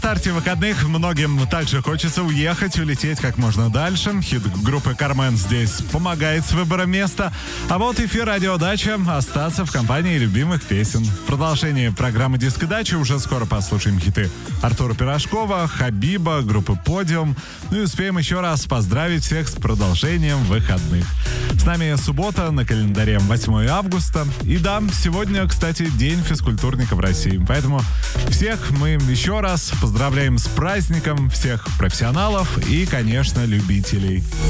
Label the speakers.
Speaker 1: В старте выходных многим также хочется уехать, улететь как можно дальше. Хит группы «Кармен» здесь помогает с выбором места. А вот эфир «Радиодача» — остаться в компании любимых песен. В продолжении программы «Дискодача» уже скоро послушаем хиты Артура Пирожкова, Хабиба, группы «Подиум». Ну и успеем еще раз поздравить всех с продолжением выходных. С нами суббота, на календаре 8 августа. И да, сегодня, кстати, День физкультурника в России. Поэтому всех мы еще раз поздравляем с праздником, всех профессионалов и, конечно, любителей.